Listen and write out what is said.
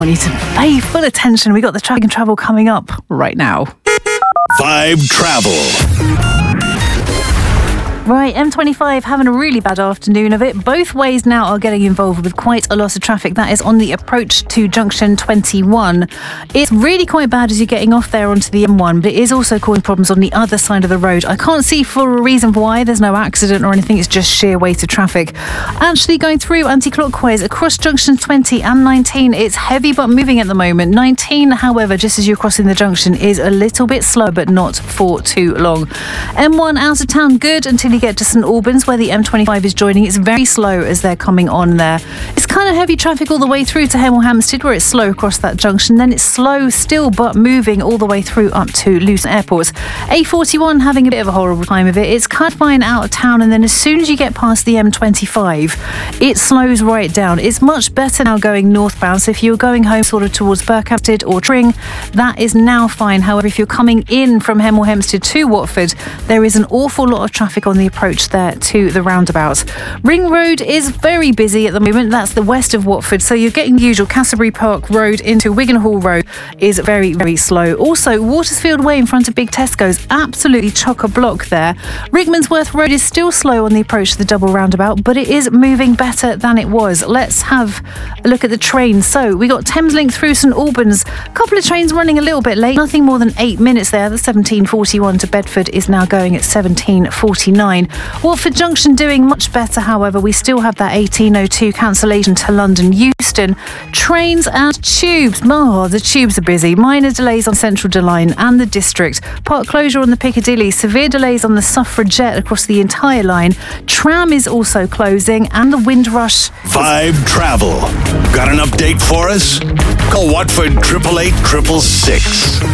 We need to pay full attention. We got the traffic and travel coming up right now. Vibe Travel. Right, M25 having a really bad afternoon of it. Both ways now are getting involved with quite a lot of traffic. That is on the approach to junction 21. It's really quite bad as you're getting off there onto the M1, but it is also causing problems on the other side of the road. I can't see for a reason why. There's no accident or anything. It's just sheer weight of traffic. Actually going through anti-clockwise across junction 20 and 19. It's heavy but moving at the moment. 19, however, just as you're crossing the junction, is a little bit slow, but not for too long. M1 out of town, good until you get to St Albans where the M25 is joining. It's very slow as they're coming on there. It's kind of heavy traffic all the way through to Hemel Hempstead where it's slow across that junction. Then it's slow still but moving all the way through up to Luton Airport. A41 having a bit of a horrible time of it. It's cut fine out of town, and then as soon as you get past the M25 it slows right down. It's much better now going northbound, so if you're going home sort of towards Berkhamsted or Tring, that is now fine. However, if you're coming in from Hemel Hempstead to Watford, there is an awful lot of traffic on the approach there to the roundabout. Ring Road is very busy at the moment. That's the west of Watford, so you're getting the usual Castlebury Park Road into Wigan Hall Road is very, very slow. Also, Watersfield Way in front of Big Tesco's, absolutely chock-a-block there. Rickmansworth Road is still slow on the approach to the double roundabout, but it is moving better than it was. Let's have a look at the trains. So we got Thameslink through St Albans. A couple of trains running a little bit late, nothing more than 8 minutes there. The 17:41 to Bedford is now going at 17:49. Watford Junction doing much better, however. We still have that 18:02 cancellation to London Euston. Trains and tubes. Oh, the tubes are busy. Minor delays on Central Line and the District. Part closure on the Piccadilly. Severe delays on the Suffragette across the entire line. Tram is also closing, and the Windrush. Vibe Travel. Got an update for us? Call Watford 888 666.